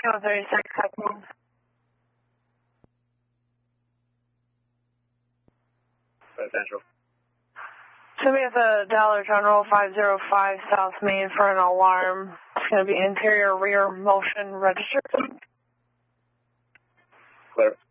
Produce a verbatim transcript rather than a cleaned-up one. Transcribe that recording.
Kilo thirty-six, second. Central. Should be at the Dollar General five oh five South Main for an alarm. It's going to be interior rear motion registered. Clear.